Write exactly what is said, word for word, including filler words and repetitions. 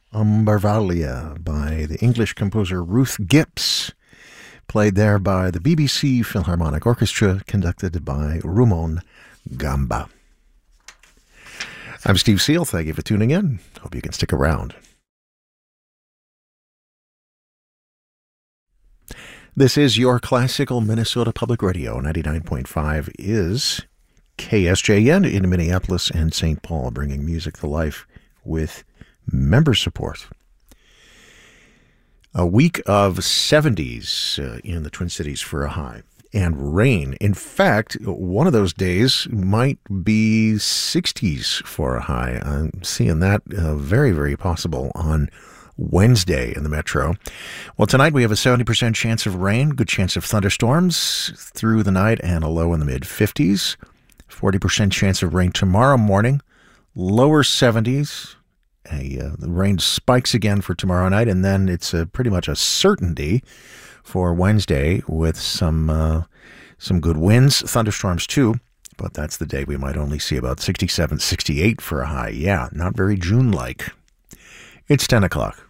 Umbervalia by the English composer Ruth Gibbs, played there by the B B C Philharmonic Orchestra, conducted by Rumon Gamba. I'm Steve Seal. Thank you for tuning in. Hope you can stick around. This is your classical Minnesota Public Radio. ninety-nine point five is K S J N in Minneapolis and Saint Paul, bringing music to life with member support. A week of seventies uh, in the Twin Cities for a high, and rain. In fact, one of those days might be sixties for a high. I'm seeing that uh, very, very possible on Wednesday in the metro. Well, tonight we have a seventy percent chance of rain, good chance of thunderstorms through the night, and a low in the mid-fifties. forty percent chance of rain tomorrow morning, lower seventies. A, uh, the rain spikes again for tomorrow night, and then it's a, pretty much a certainty for Wednesday with some uh, some good winds, thunderstorms too, but that's the day we might only see about sixty-seven, sixty-eight for a high. Yeah, not very June-like. It's ten o'clock.